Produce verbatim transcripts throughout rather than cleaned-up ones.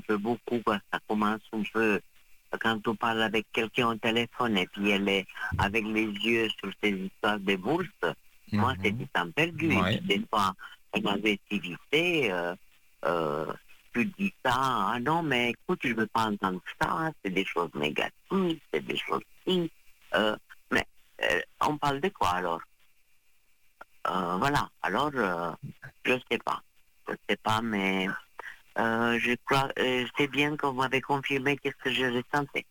peu beaucoup, quoi. Ça commence un peu quand on parle avec quelqu'un au téléphone et puis elle est avec les yeux sur ces histoires de bourse. Mm-hmm. Moi, c'est du temps perdu. Ouais. Et puis, des fois, en agressivité, euh, euh, tu dis ça, ah non, mais écoute, je ne veux pas entendre ça, c'est des choses négatives, c'est des choses si. Euh, mais euh, on parle de quoi alors? Euh, voilà, alors, euh, je ne sais pas. Je ne sais pas, mais euh, je crois, euh, c'est bien qu'on m'avait confirmé qu'est-ce que je ressentais.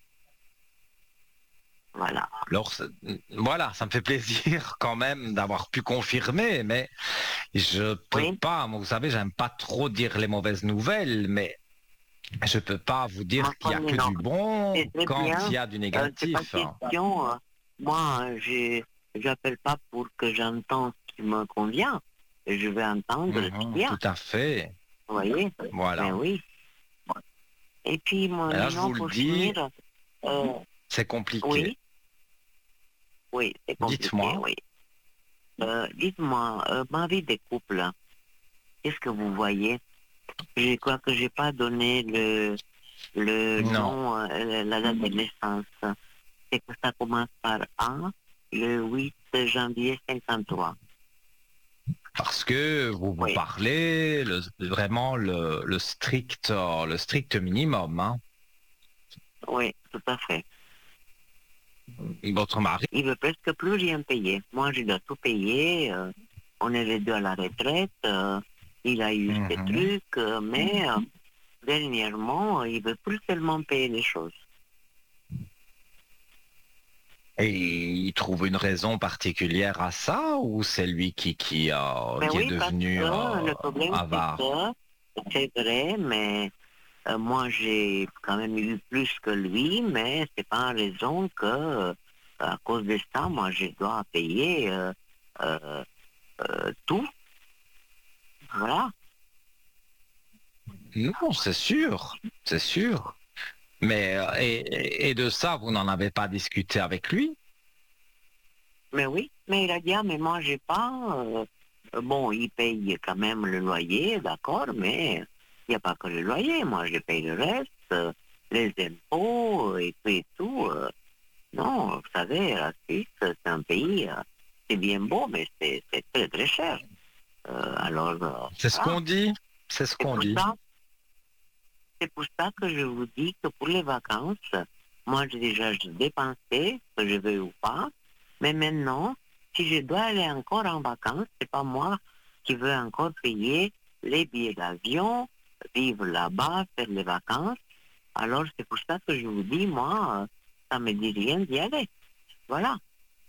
Voilà. Alors, voilà, ça me fait plaisir quand même d'avoir pu confirmer, mais je peux oui. pas, moi, vous savez, j'aime pas trop dire les mauvaises nouvelles, mais je peux pas vous dire qu'il y a que non. du bon quand il y a du négatif. Euh, c'est pas question, euh, moi, je j'appelle pas pour que j'entende ce qui me convient. Je vais entendre Mmh, ce qu'il y a. tout à fait. Vous voyez? Voilà. Mais oui. Et puis, moi, là, je vous le dis, finir, euh, c'est compliqué. Oui, oui c'est compliqué. Dites-moi. Oui. Euh, dites-moi, euh, ma vie de couple, qu'est-ce que vous voyez? Je crois que j'ai pas donné le, le non. nom, euh, la date de naissance. C'est que ça commence par A, le huit janvier cinquante-trois. Parce que vous vous oui. parlez le, vraiment le, le strict le strict minimum. Hein. Oui, tout à fait. Et votre mari? Il veut presque plus rien payer. Moi, je dois tout payer. Euh, on est les deux à la retraite. Euh, il a eu mm-hmm. ces trucs, euh, mais euh, dernièrement, il veut plus seulement payer les choses. Et il trouve une raison particulière à ça, ou c'est lui qui, qui, euh, qui oui, est devenu que, euh, le problème, avare? C'est, que, c'est vrai, mais euh, moi j'ai quand même eu plus que lui, mais c'est pas en raison que euh, à cause de ça, moi je dois payer euh, euh, euh, tout. Voilà. Non, c'est sûr, c'est sûr. Mais et, et de ça, vous n'en avez pas discuté avec lui? Mais oui, mais il a dit, ah, mais moi j'ai pas... Euh, bon, il paye quand même le loyer, d'accord, mais il n'y a pas que le loyer. Moi, je paye le reste, euh, les impôts et tout et tout. Euh, non, vous savez, la Suisse, c'est un pays, euh, c'est bien beau, mais c'est, c'est très très cher. Euh, alors... Euh, c'est ce voilà. qu'on dit, c'est ce qu'on dit. Ça, c'est pour ça que je vous dis que pour les vacances, moi j'ai déjà dépensé, que je veux ou pas, mais maintenant, si je dois aller encore en vacances, c'est pas moi qui veux encore payer les billets d'avion, vivre là-bas, faire les vacances. Alors c'est pour ça que je vous dis, moi, ça me dit rien d'y aller. Voilà.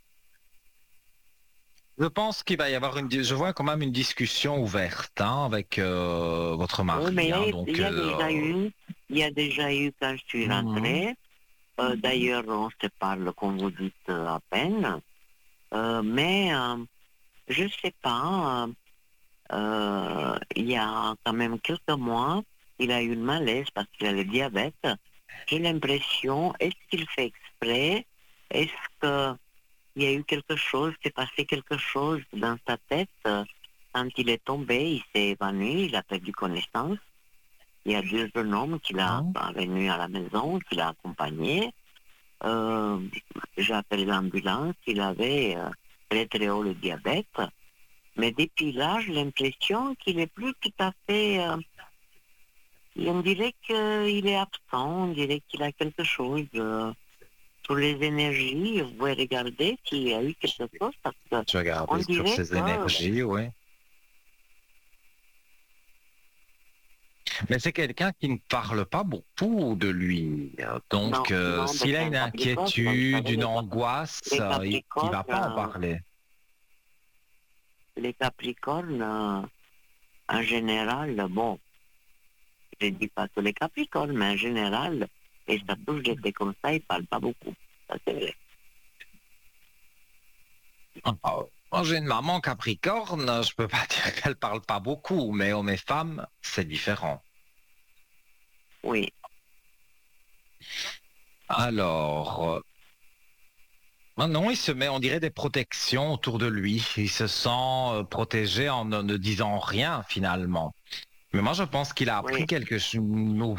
Je pense qu'il va y avoir une... Je vois quand même une discussion ouverte hein, avec euh, votre mari. Oui, mais hein, il, donc, il, y a euh... déjà eu, il y a déjà eu quand je suis rentrée. Mmh. Euh, d'ailleurs, on se parle, comme vous dites, à peine. Euh, mais euh, je ne sais pas, euh, il y a quand même quelques mois, il a eu une malaise parce qu'il a le diabète. J'ai l'impression, est-ce qu'il fait exprès? Est-ce qu'il y a eu quelque chose, s'est passé quelque chose dans sa tête? Quand il est tombé, il s'est évanoui, il a perdu connaissance. Il y a deux jeunes hommes qui l'ont venu à la maison, qui l'ont accompagné. Euh, j'ai appelé l'ambulance, il avait euh, très très haut le diabète, mais depuis là, j'ai l'impression qu'il est plus tout à fait, euh, on dirait qu'il est absent, on dirait qu'il a quelque chose euh, sur les énergies. Vous pouvez regarder s'il y a eu quelque chose, parce que tu regardes sur ses que... énergies, oui. Mais c'est quelqu'un qui ne parle pas beaucoup de lui. Donc, non, euh, non, s'il a une inquiétude, une angoisse, euh, il ne va pas en parler. Les Capricornes, euh, en général, bon, je ne dis pas que les Capricornes, mais en général, et ça touche j'étais comme ça, ils ne parlent pas beaucoup. Ça, c'est vrai. Oh. Moi, j'ai une maman Capricorne, je ne peux pas dire qu'elle ne parle pas beaucoup, mais hommes et femmes, c'est différent. Oui. Alors, euh, non, il se met, on dirait, des protections autour de lui. Il se sent euh, protégé en ne, ne disant rien, finalement. Mais moi, je pense qu'il a appris oui. quelque chose, ou